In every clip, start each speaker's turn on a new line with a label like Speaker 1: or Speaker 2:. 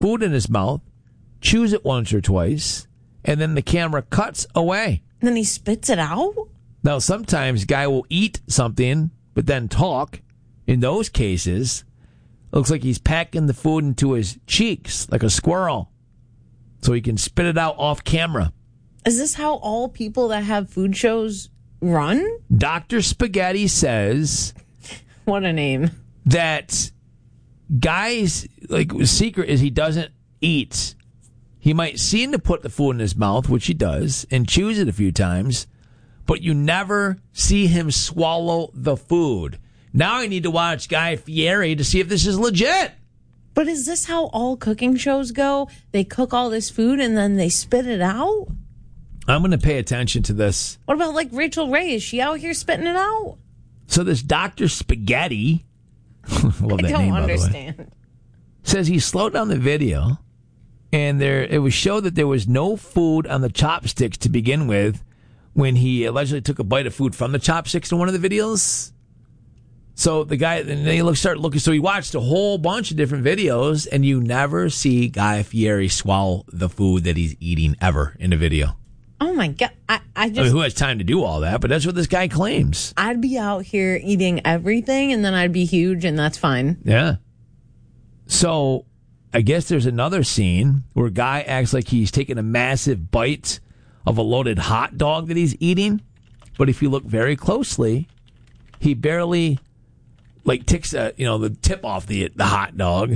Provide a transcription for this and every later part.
Speaker 1: food in his mouth, chews it once or twice, and then the camera cuts away.
Speaker 2: Then he spits it out?
Speaker 1: Now, sometimes guy will eat something, but then talk. In those cases, it looks like he's packing the food into his cheeks like a squirrel so he can spit it out off camera.
Speaker 2: Is this how all people that have food shows run?
Speaker 1: Dr. Spaghetti says...
Speaker 2: What a name.
Speaker 1: That guys, like, the secret is he doesn't eat. He might seem to put the food in his mouth, which he does, and chews it a few times, but you never see him swallow the food. Now I need to watch Guy Fieri to see if this is legit.
Speaker 2: But is this how all cooking shows go? They cook all this food and then they spit it out?
Speaker 1: I'm going to pay attention to this.
Speaker 2: What about like Rachel Ray? Is she out here spitting it out?
Speaker 1: So this Dr. Spaghetti, love that name, by the way,
Speaker 2: understand.
Speaker 1: says he slowed down the video, and it was showed that there was no food on the chopsticks to begin with when he allegedly took a bite of food from the chopsticks in one of the videos. So the guy, and then he started looking, so he watched a whole bunch of different videos, and you never see Guy Fieri swallow the food that he's eating ever in a video.
Speaker 2: Oh my God. I
Speaker 1: mean, who has time to do all that? But that's what this guy claims.
Speaker 2: I'd be out here eating everything and then I'd be huge and that's fine.
Speaker 1: Yeah. So I guess there's another scene where a guy acts like he's taking a massive bite of a loaded hot dog that he's eating. But if you look very closely, he barely takes the tip off the hot dog.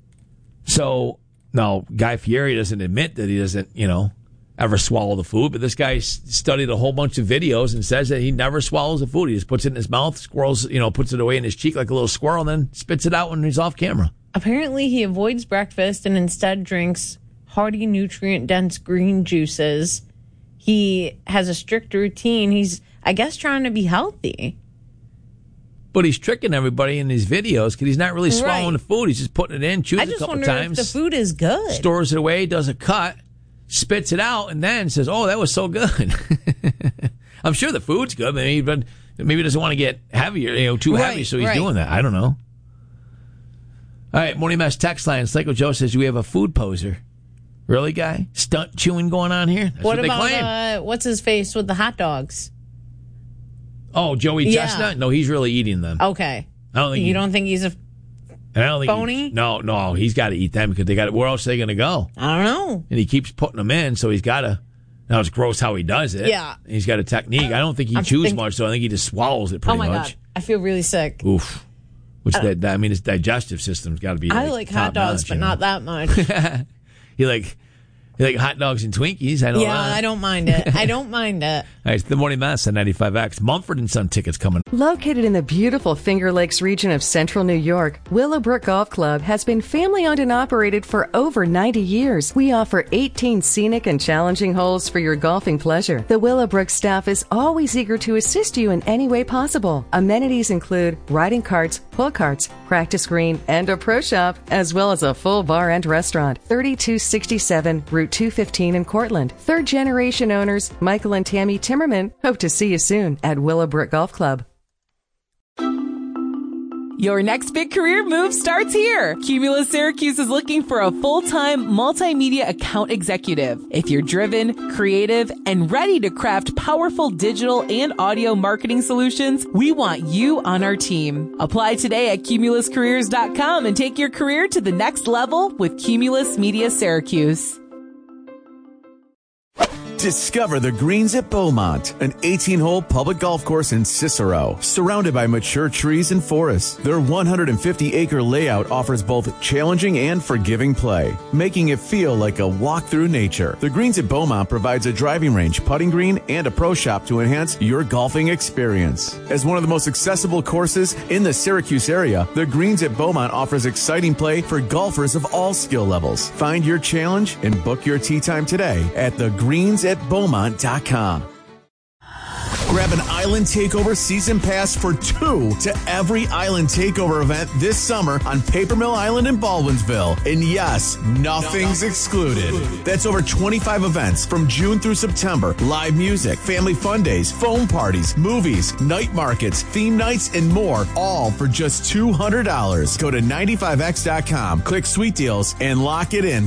Speaker 1: So now Guy Fieri doesn't admit that he doesn't, ever swallow the food, but this guy studied a whole bunch of videos and says that he never swallows the food. He just puts it in his mouth, puts it away in his cheek like a little squirrel, and then spits it out when he's off camera.
Speaker 2: Apparently, he avoids breakfast and instead drinks hearty, nutrient-dense green juices. He has a strict routine. He's, I guess, trying to be healthy.
Speaker 1: But he's tricking everybody in these videos because he's not really swallowing the food. He's just putting it in, chews it a couple times. I just wonder
Speaker 2: if the food is good.
Speaker 1: Stores it away, does a cut, spits it out, and then says, "Oh, that was so good." I'm sure the food's good, but maybe he doesn't want to get heavier, too heavy, so he's doing that. I don't know. All right, Morning Mess text line. Psycho Joe says we have a food poser. Really, guy? Stunt chewing going on here? That's what they claim.
Speaker 2: What's his face with the hot dogs?
Speaker 1: Oh, Joey Chestnut? No, he's really eating them.
Speaker 2: Okay.
Speaker 1: I don't think
Speaker 2: you don't think he's a phony?
Speaker 1: No, he's got to eat them because where else are they going to go?
Speaker 2: I don't know.
Speaker 1: And he keeps putting them in, so he's got to. Now it's gross how he does it.
Speaker 2: Yeah.
Speaker 1: He's got a technique. I don't think he chews much, so I think he just swallows it pretty much. Oh my God.
Speaker 2: I feel really sick.
Speaker 1: Oof. His digestive system's got to be.
Speaker 2: I like hot dogs, but not that much.
Speaker 1: You like hot dogs and Twinkies? I know.
Speaker 2: Yeah, I don't mind it. All right,
Speaker 1: it's the Morning Mass on 95X. Mumford & Son tickets coming.
Speaker 3: Located in the beautiful Finger Lakes region of central New York, Willowbrook Golf Club has been family-owned and operated for over 90 years. We offer 18 scenic and challenging holes for your golfing pleasure. The Willowbrook staff is always eager to assist you in any way possible. Amenities include riding carts, pull carts, practice green, and a pro shop, as well as a full bar and restaurant. 3267 Route 215 in Cortland. Third-generation owners Michael and Tammy Timmerman hope to see you soon at Willowbrook Golf Club.
Speaker 4: Your next big career move starts here. Cumulus Syracuse is looking for a full-time multimedia account executive. If you're driven, creative, and ready to craft powerful digital and audio marketing solutions, we want you on our team. Apply today at cumuluscareers.com and take your career to the next level with Cumulus Media Syracuse.
Speaker 5: Discover the Greens at Beaumont, an 18-hole public golf course in Cicero, surrounded by mature trees and forests. Their 150-acre layout offers both challenging and forgiving play, making it feel like a walk through nature. The Greens at Beaumont provides a driving range, putting green, and a pro shop to enhance your golfing experience. As one of the most accessible courses in the Syracuse area, the Greens at Beaumont offers exciting play for golfers of all skill levels. Find your challenge and book your tee time today at thegreensatbeaumont.com. Grab an Island Takeover season pass for 2 to every Island Takeover event this summer on Paper Mill Island in Baldwinsville. And yes, nothing's excluded. That's over 25 events from June through September. Live music, family fun days, foam parties, movies, night markets, theme nights, and more, all for just $200. Go to 95x.com, click Sweet Deals, and lock it in